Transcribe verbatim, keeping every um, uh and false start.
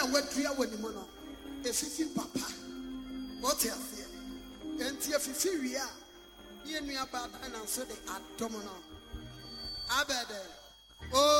wadua wani mo no efifi papa what you say enti efifi wi a ye nua ba na so de adom no abede o